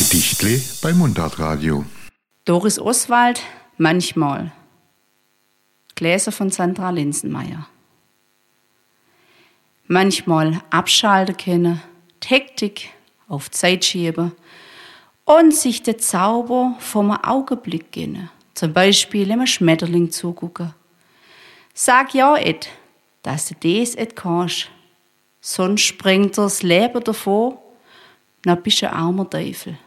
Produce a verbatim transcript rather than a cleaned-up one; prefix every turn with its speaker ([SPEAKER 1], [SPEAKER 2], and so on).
[SPEAKER 1] Gedichtli bei Mundartradio.
[SPEAKER 2] Doris Oswald, manchmal. Gläser von Sandra Linsenmeier. Manchmal abschalten können, die Hektik auf Zeit schieben und sich der Zauber vom Augenblick gönnen. Zum Beispiel einem Schmetterling zugucken. Sag ja et, dass du des et kannst. Sonst springt das Leben davor, dann bist du ein armer Teufel.